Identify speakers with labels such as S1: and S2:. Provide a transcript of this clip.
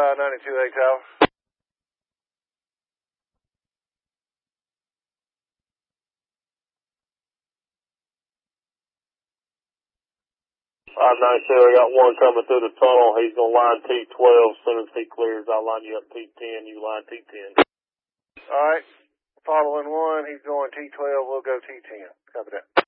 S1: 92A Tower.
S2: 592, I got one coming through the tunnel. He's going to line T12. As soon as he clears, I'll line you up T10. You line T10.
S1: All right. Following one, he's going T12. We'll go T10. Copy that.